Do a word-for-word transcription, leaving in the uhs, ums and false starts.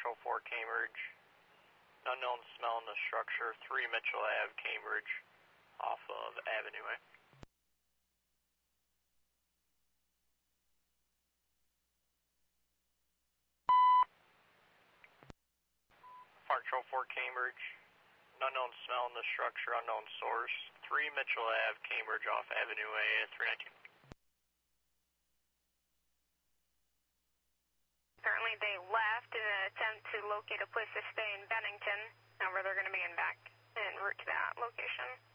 Patrol four, Cambridge. Unknown smell in the structure, three Mitchell Avenue, Cambridge, off of Avenue A. Patrol four, Cambridge. Unknown smell in the structure, unknown source, three Mitchell Avenue, Cambridge, off Avenue A at three nineteen. Currently they left in an attempt to locate a place to stay in Bennington, and where they're going to be in back en route to that location.